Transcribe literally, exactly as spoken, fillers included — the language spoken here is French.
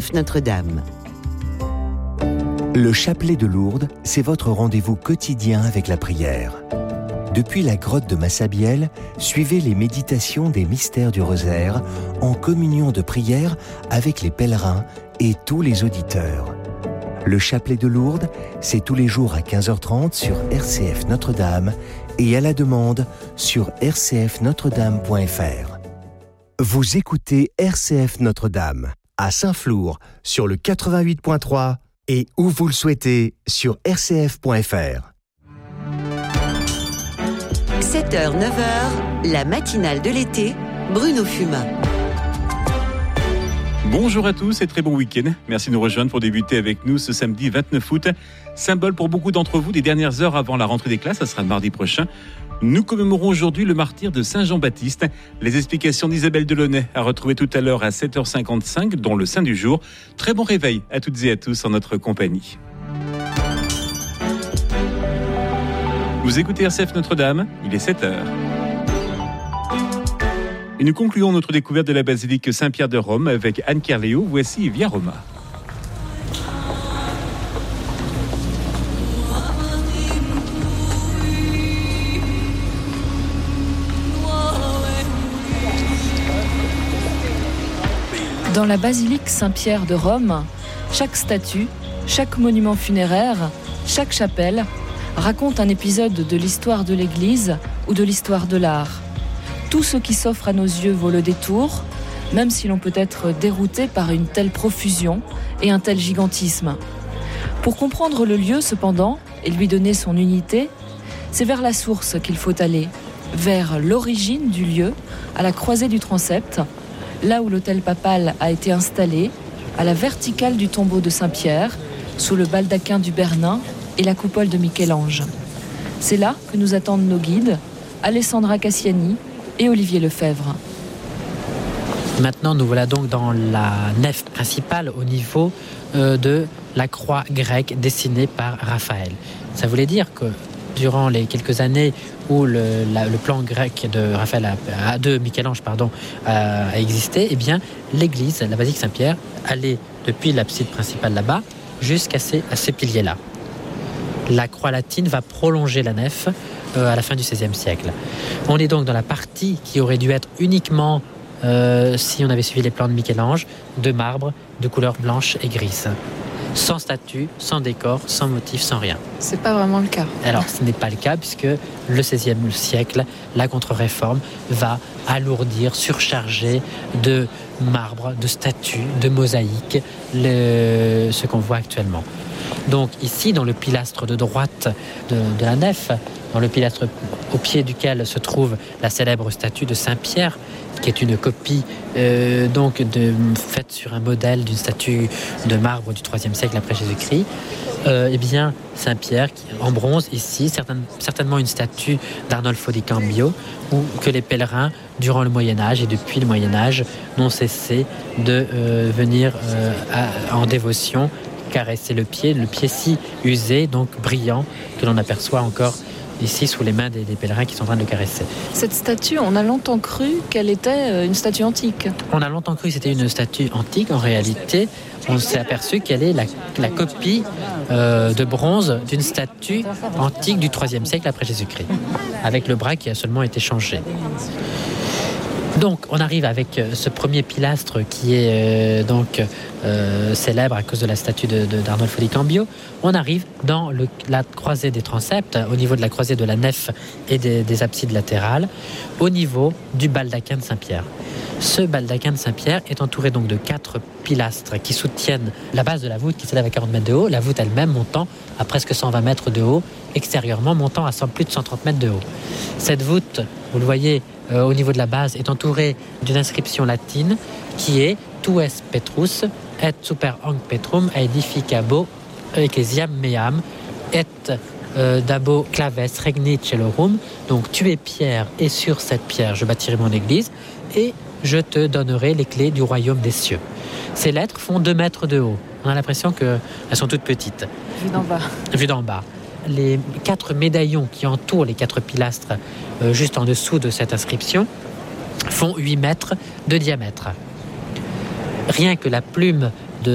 F Notre-Dame. Le chapelet de Lourdes, c'est votre rendez-vous quotidien avec la prière. Depuis la grotte de Massabielle, suivez les méditations des mystères du rosaire en communion de prière avec les pèlerins et tous les auditeurs. Le chapelet de Lourdes, c'est tous les jours à quinze heures trente sur R C F Notre-Dame et à la demande sur r c f notre dame point f r. Vous écoutez R C F Notre-Dame à Saint-Flour sur le quatre-vingt-huit point trois et où vous le souhaitez sur r c f point f r. sept heures neuf heures, la matinale de l'été, Bruno Fumin. Bonjour à tous et très bon week-end. Merci de nous rejoindre pour débuter avec nous ce samedi vingt-neuf août. Symbole pour beaucoup d'entre vous des dernières heures avant la rentrée des classes, ça sera mardi prochain. Nous commémorons aujourd'hui le martyre de Saint Jean-Baptiste. Les explications d'Isabelle Delaunay à retrouver tout à l'heure à sept heures cinquante-cinq, dont le Saint du jour. Très bon réveil à toutes et à tous en notre compagnie. Vous écoutez R C F Notre-Dame, il est sept heures. Et nous concluons notre découverte de la basilique Saint-Pierre de Rome avec Anne Kerléo. Voici Via Roma. Dans la basilique Saint-Pierre de Rome, chaque statue, chaque monument funéraire, chaque chapelle raconte un épisode de l'histoire de l'Église ou de l'histoire de l'art. Tout ce qui s'offre à nos yeux vaut le détour, même si l'on peut être dérouté par une telle profusion et un tel gigantisme. Pour comprendre le lieu, cependant, et lui donner son unité, c'est vers la source qu'il faut aller, vers l'origine du lieu, à la croisée du transept, là où l'autel papal a été installé, à la verticale du tombeau de Saint-Pierre, sous le baldaquin du Bernin et la coupole de Michel-Ange. C'est là que nous attendent nos guides, Alessandra Cassiani et Olivier Lefebvre. Maintenant, nous voilà donc dans la nef principale au niveau euh, de la croix grecque dessinée par Raphaël. Ça voulait dire que durant les quelques années où le, la, le plan grec de Raphaël a, a, de Michel-Ange pardon, a, a existé, eh bien, l'église, la basilique Saint-Pierre, allait depuis l'abside principale là-bas jusqu'à ces, à ces piliers-là. La croix latine va prolonger la nef euh, à la fin du seizième siècle. On est donc dans la partie qui aurait dû être uniquement, euh, si on avait suivi les plans de Michel-Ange, de marbre, de couleur blanche et grise. Sans statue, sans décor, sans motif, sans rien. C'est pas vraiment le cas. Alors, ce n'est pas le cas puisque le seizième siècle, la contre-réforme va alourdir, surcharger de marbre, de statues, de mosaïques, le, ce qu'on voit actuellement. Donc ici, dans le pilastre de droite de, de la nef, dans le pilastre au pied duquel se trouve la célèbre statue de Saint-Pierre, qui est une copie euh, donc de, faite sur un modèle d'une statue de marbre du troisième siècle après Jésus-Christ, euh, eh bien Saint-Pierre qui, en bronze ici, certain, certainement une statue d'Arnolfo di Cambio, où que les pèlerins durant le Moyen-Âge et depuis le Moyen-Âge n'ont cessé de euh, venir euh, à, en dévotion caresser le pied, le pied si usé, donc brillant, que l'on aperçoit encore ici sous les mains des, des pèlerins qui sont en train de le caresser. Cette statue, on a longtemps cru qu'elle était une statue antique. On a longtemps cru que c'était une statue antique. En réalité, on s'est aperçu qu'elle est la, la copie euh, de bronze d'une statue antique du troisième siècle après Jésus-Christ, avec le bras qui a seulement été changé. Donc, on arrive avec ce premier pilastre qui est euh, donc euh, célèbre à cause de la statue de, de, d'Arnolfo di Cambio. On arrive dans le, la croisée des transepts, au niveau de la croisée de la nef et des, des absides latérales, au niveau du baldaquin de Saint-Pierre. Ce baldaquin de Saint-Pierre est entouré donc de quatre pilastres qui soutiennent la base de la voûte qui s'élève à quarante mètres de haut, la voûte elle-même montant à presque cent vingt mètres de haut, extérieurement montant à plus de cent trente mètres de haut. Cette voûte, vous le voyez, Euh, au niveau de la base, est entourée d'une inscription latine qui est Tu es Petrus, et super hanc Petrum aedificabo ecclesiam meam, et euh, dabo claves regnit celorum. Donc, tu es Pierre, et sur cette pierre, je bâtirai mon église, et je te donnerai les clés du royaume des cieux. Ces lettres font deux mètres de haut. On a l'impression qu'elles sont toutes petites. Vues d'en bas. Vues d'en bas. Les quatre médaillons qui entourent les quatre pilastres euh, juste en dessous de cette inscription font huit mètres de diamètre. Rien que la plume